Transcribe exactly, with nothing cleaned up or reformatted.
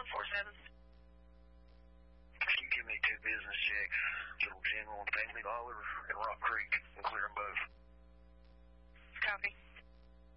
one four seven. Can you give me two business checks, Little General and Family Dollar and Rock Creek, and clear them both? Copy.